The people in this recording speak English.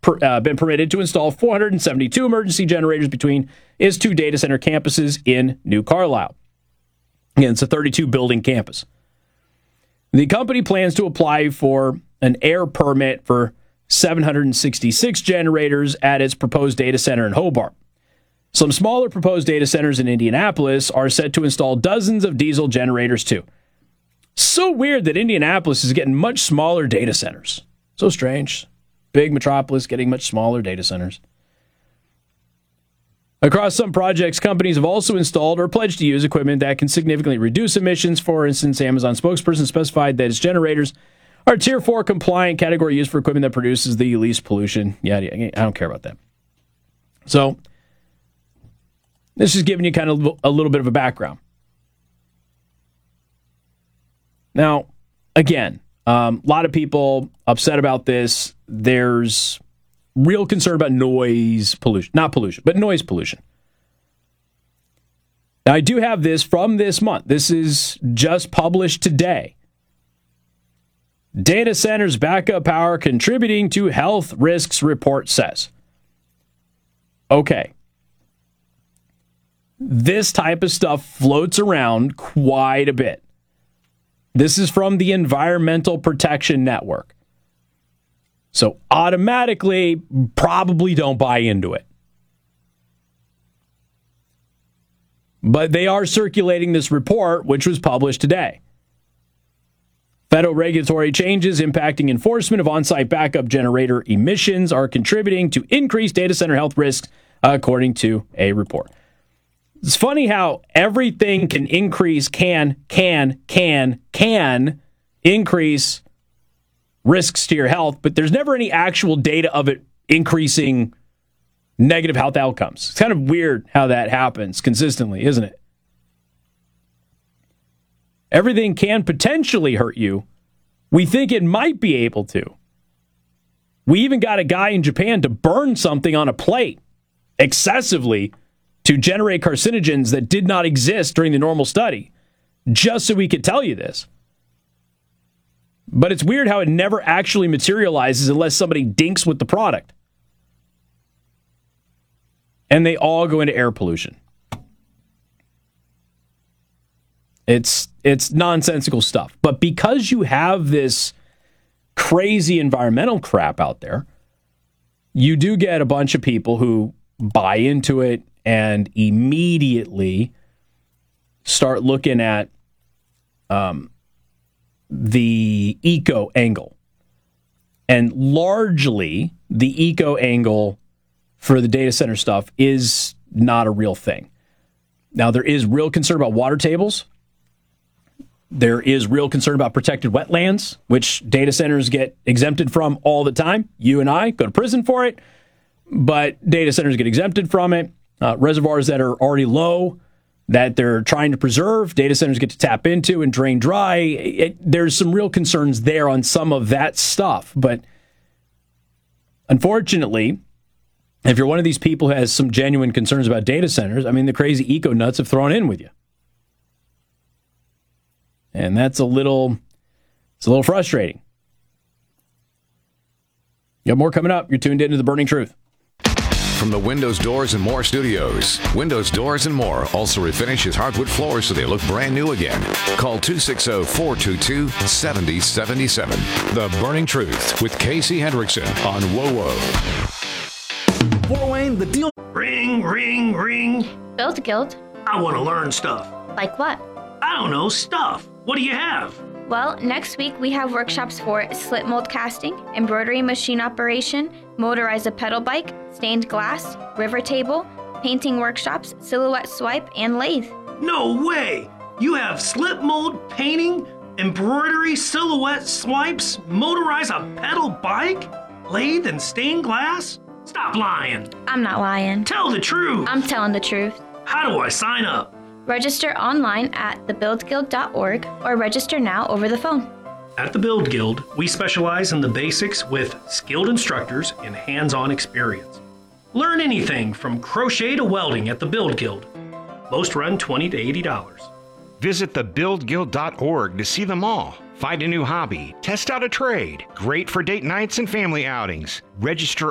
been permitted to install 472 emergency generators between its 2 data center campuses in New Carlisle. Again, it's a 32-building campus. The company plans to apply for an air permit for 766 generators at its proposed data center in Hobart. Some smaller proposed data centers in Indianapolis are set to install dozens of diesel generators too. So weird that Indianapolis is getting much smaller data centers. So strange. Big metropolis getting much smaller data centers. Across some projects, companies have also installed or pledged to use equipment that can significantly reduce emissions. For instance, Amazon spokesperson specified that its generators are Tier 4 compliant category used for equipment that produces the least pollution. Yeah, I don't care about that. So, this is giving you kind of a little bit of a background. Now, again, a lot of people upset about this. There's real concern about noise pollution. Not pollution, but noise pollution. Now, I do have this from this month. This is just published today. Data centers backup power contributing to health risks report says. Okay. This type of stuff floats around quite a bit. This is from the Environmental Protection Network. So automatically, probably don't buy into it. But they are circulating this report, which was published today. Federal regulatory changes impacting enforcement of on-site backup generator emissions are contributing to increased data center health risks, according to a report. It's funny how everything can increase, can increase risks to your health, but there's never any actual data of it increasing negative health outcomes. It's kind of weird how that happens consistently, isn't it? Everything can potentially hurt you. We think it might be able to. We even got a guy in Japan to burn something on a plate excessively to generate carcinogens that did not exist during the normal study, just so we could tell you this. But it's weird how it never actually materializes unless somebody dinks with the product. And they all go into air pollution. It's nonsensical stuff. But because you have this crazy environmental crap out there, you do get a bunch of people who buy into it and immediately start looking at the eco angle. And largely, the eco angle for the data center stuff is not a real thing. Now, there is real concern about water tables. There is real concern about protected wetlands, which data centers get exempted from all the time. You and I go to prison for it, but data centers get exempted from it. Reservoirs that are already low, that they're trying to preserve, data centers get to tap into and drain dry. There's some real concerns there on some of that stuff. But unfortunately, if you're one of these people who has some genuine concerns about data centers, I mean, the crazy eco nuts have thrown in with you. And that's a little frustrating. You got more coming up. You're tuned into The Burning Truth. From the Windows Doors and More Studios, Windows Doors and More also refinishes hardwood floors so they look brand new again. Call 260-422-7077. The Burning Truth with Casey Hendrickson on WOWO. Fort Wayne, the deal. Ring, ring, ring. Build Guild. I want to learn stuff. Like what? I don't know, stuff. What do you have? Well, next week we have workshops for slip mold casting, embroidery machine operation, motorize a pedal bike, stained glass, river table, painting workshops, silhouette swipe, and lathe. No way! You have slip mold, painting, embroidery, silhouette swipes, motorize a pedal bike, lathe, and stained glass? Stop lying. I'm not lying. Tell the truth. I'm telling the truth. How do I sign up? Register online at thebuildguild.org or register now over the phone. At the Build Guild, we specialize in the basics with skilled instructors and hands-on experience. Learn anything from crochet to welding at the Build Guild. Most run $20 to $80. Visit thebuildguild.org to see them all. Find a new hobby, test out a trade. Great for date nights and family outings. Register